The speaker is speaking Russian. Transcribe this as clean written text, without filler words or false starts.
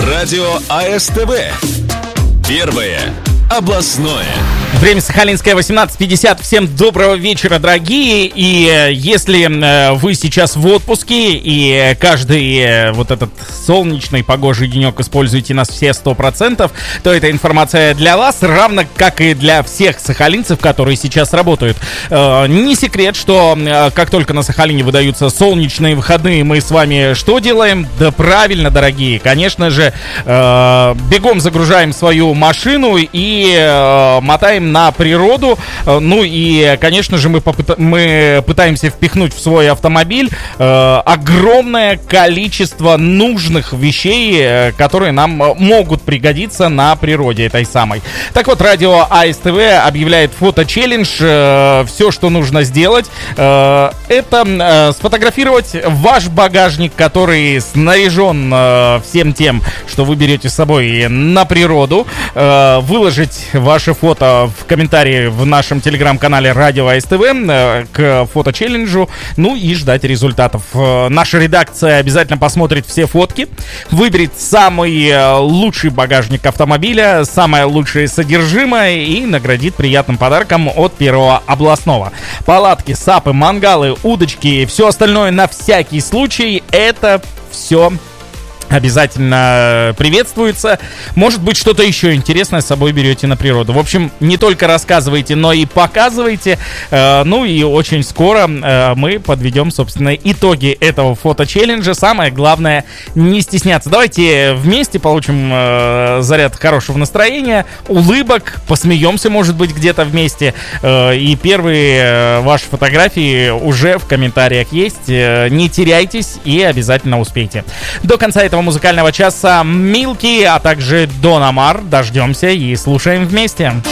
Радио АСТВ. Первое областное. Время Сахалинское, 18:50. Всем доброго вечера, дорогие. И если вы сейчас в отпуске и каждый вот этот солнечный погожий денек используете нас все 100%, то эта информация для вас, равно как и для всех сахалинцев, которые сейчас работают. Не секрет, что как только на Сахалине выдаются солнечные выходные, мы с вами что делаем? Да правильно, дорогие, конечно же, бегом загружаем свою машину и мотаем на природу. Ну и, конечно же, мы пытаемся впихнуть в свой автомобиль огромное количество нужных вещей, которые нам могут пригодиться на природе этой самой. Так вот, радио АСТВ объявляет фото-челлендж. Все, что нужно сделать, это сфотографировать ваш багажник, который снаряжен всем тем, что вы берете с собой на природу, выложить ваше фото в комментарии в нашем телеграм-канале Радио АСТВ к фото-челленджу, ну и ждать результатов. Наша редакция обязательно посмотрит все фотки, выберет самый лучший багажник автомобиля, самое лучшее содержимое и наградит приятным подарком от Первого областного. Палатки, сапы, мангалы, удочки, все остальное на всякий случай, это все обязательно приветствуется. Может быть, что-то еще интересное с собой берете на природу. В общем, не только рассказывайте, но и показывайте. Ну и очень скоро мы подведем, собственно, итоги этого фото-челленджа. Самое главное, не стесняться. Давайте вместе получим заряд хорошего настроения, улыбок, посмеемся, может быть, где-то вместе. И первые ваши фотографии уже в комментариях есть. Не теряйтесь и обязательно успейте. До конца этого музыкального часа Милки, а также Дон Омар. Дождемся и слушаем вместе.